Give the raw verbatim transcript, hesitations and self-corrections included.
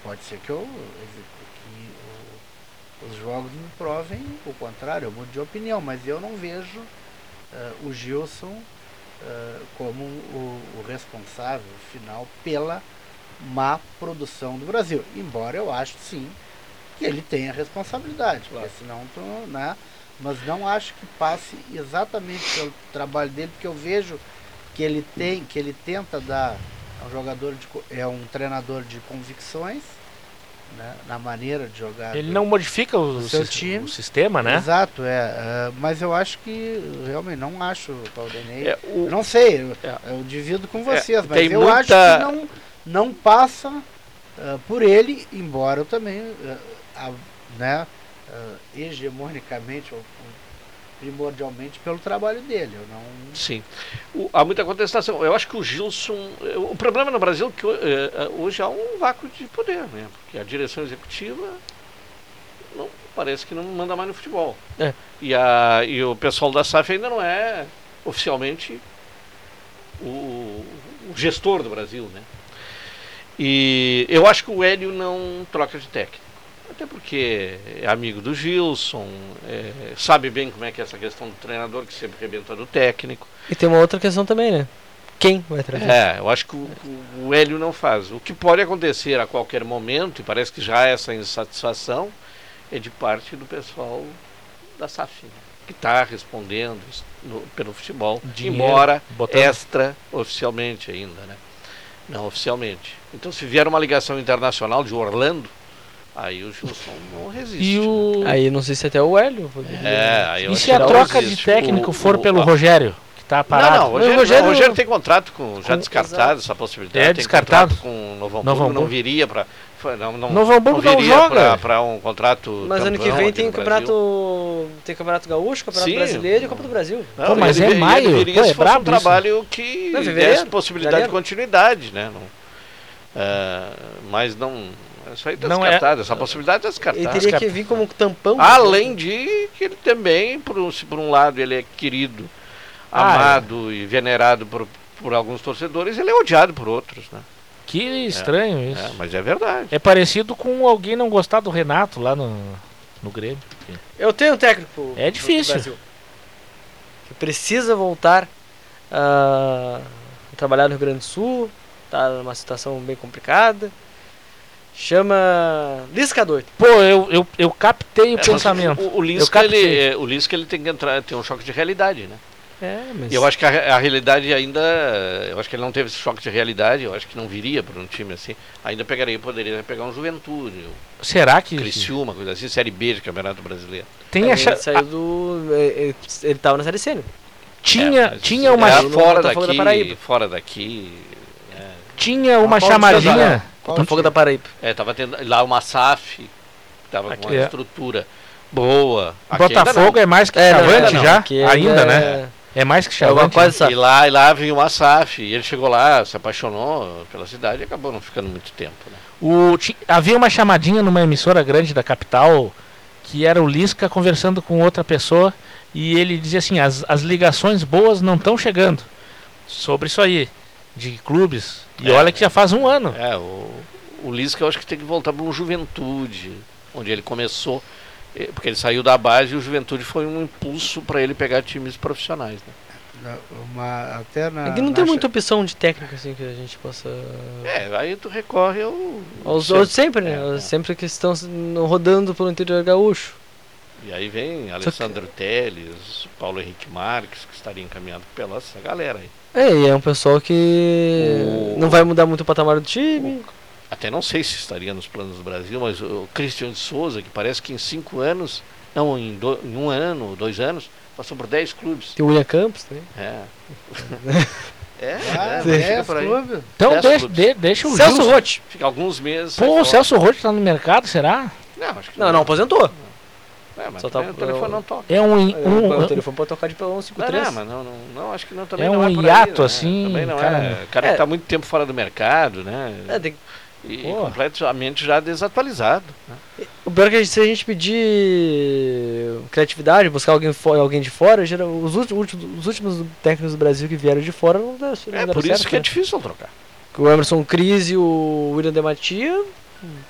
pode ser que, eu, que o, os jogos me provem o contrário, eu mudo de opinião, mas eu não vejo uh, o Gilson uh, como o, o responsável final pela má produção do Brasil, embora eu acho sim que ele tenha responsabilidade, claro. Porque senão tô, né, mas não acho que passe exatamente pelo trabalho dele, porque eu vejo que ele tem, que ele tenta dar, é um jogador de, é um treinador de convicções, né, na maneira de jogar. Ele do, não modifica o, seu si, time. o sistema, né? Exato, é, uh, mas eu acho que realmente não acho, Claudinei, é, o, não sei, eu, é, eu divido com vocês, é, mas eu muita... acho que não, não passa uh, por ele, embora eu também, uh, a, né, uh, hegemonicamente ou primordialmente pelo trabalho dele. Eu não... Sim. O, há muita contestação. Eu acho que o Gilson... O problema no Brasil é que hoje há um vácuo de poder, né? Porque a direção executiva não, parece que não manda mais no futebol. É. E, a, e o pessoal da S A F ainda não é oficialmente o, o gestor do Brasil, né? E eu acho que o Hélio não troca de técnico. Até porque é amigo do Gilson, é, sabe bem como é que é essa questão do treinador, que sempre arrebenta do técnico. E tem uma outra questão também, né? Quem vai trazer? É, eu acho que o, o Hélio não faz. O que pode acontecer a qualquer momento, e parece que já há essa insatisfação, é de parte do pessoal da S A F, né, que está respondendo no, pelo futebol, Dinheiro, embora botando... extra oficialmente ainda, né? Não oficialmente. Então, se vier uma ligação internacional de Orlando, aí o Gilson não resiste. E o... né? Aí não sei se até o Hélio poderia... É, aí eu e acho se a que troca resiste. de técnico o, for o, pelo a... Rogério, que está parado? Não, não, o Rogério, o Rogério, não, o Rogério tem contrato com, já com, descartado exato. essa possibilidade. É tem descartado com o Novo Hamburgo, Novo Hamburgo. não viria para não, não, Novo Hamburgo não não viria joga. para um contrato. Mas ano que tampão vem aqui tem no campeonato, tem campeonato gaúcho, campeonato Sim. brasileiro e Copa do Brasil. Não, Pô, mas ele, é maio, ele viria pô, se é fosse brabo um trabalho que Não, fevereiro, desse possibilidade janeiro. de continuidade, né? Não, uh, mas não, isso aí está Não descartado, é- essa possibilidade está descartada. Ele teria que vir como tampão. Além de que ele também, por um, se por um lado ele é querido, Ah, amado e venerado por, por alguns torcedores, ele é odiado por outros, né? Que estranho isso. É, mas é verdade. É parecido com alguém não gostar do Renato lá no, no Grêmio. Eu tenho um técnico É difícil. no Brasil que precisa voltar a trabalhar no Rio Grande do Sul, tá numa situação bem complicada. Chama Lisca doido. Pô, eu, eu, eu captei o É, mas pensamento. O, o, Eu Lisca, captei. ele, é, o Lisca ele tem que entrar, tem um choque de realidade, né? É, mas E eu acho que a, a realidade ainda, eu acho que ele não teve esse choque de realidade, eu acho que não viria para um time assim. Ainda pegaria, poderia pegar um Juventude, um Será que Criciúma, coisa assim, Série B de Campeonato Brasileiro. tem ele a cha- saiu do. Ele, ele tava na Série C, né? tinha, É, mas tinha uma, é, no fora Botafogo da daqui, Paraíba. fora daqui. É, tinha uma Qual chamadinha. Botafogo da Paraíba. é, tava tendo lá uma S A F, tava Aqui com uma é. estrutura boa. Aqui ainda Botafogo não. é mais que É, não, Chavante ainda não. já? Aqui Ainda, é- né? É mais que É uma Chavante. quase E lá, e lá vinha uma S A F, e ele chegou lá, se apaixonou pela cidade e acabou não ficando muito tempo, né? O, ti- havia uma chamadinha numa emissora grande da capital que era o Lisca conversando com outra pessoa e ele dizia assim, as, as ligações boas não estão chegando sobre isso aí, de clubes. E É, olha que já faz um ano. É, o, o Lisca eu acho que tem que voltar para um Juventude, onde ele começou, eh, porque ele saiu da base e o Juventude foi um impulso para ele pegar times profissionais, né? Uma, até na, Aqui não na tem cha- muita opção de técnico assim que a gente possa. É, aí tu recorre ao... Aos, sempre. aos sempre, né? É, é. Sempre que estão no- rodando pelo interior gaúcho. E aí vem Alessandro Teles, Paulo Henrique Marques, que estaria encaminhado pela essa galera aí. É, e é um pessoal que O- não vai mudar muito o patamar do time. Até não sei se estaria nos planos do Brasil, mas o Christian de Souza, que parece que em cinco anos, não, em, do, em um ano, dois anos, passou por dez clubes. Tem o William Campos também. É. é, Ah, é, dez fica por aí. clubes. Então Dez deixa, clubes. de- deixa o Celso Gilson. Rotti. Fica alguns meses. sai Pô, o fora. Celso Rotti tá no mercado, será? Não, acho que Não, não, aposentou. É, mas Só tá- também o telefone não toca. É um, Um, um, o telefone pode tocar de um cinco Não, três. não, mas não, não, não, acho que não, também É não um é por hiato, aí, né? assim, Também não cara. é. O cara É. que tá muito tempo fora do mercado, né? É, tem- E Pô. completamente já desatualizado. Né? O pior é que se a gente pedir criatividade, buscar alguém, fo- alguém de fora, geral, os, últimos, os últimos técnicos do Brasil que vieram de fora não deram, não É deram por certo, isso que é né? difícil trocar. O Emerson Cris e o William De Matia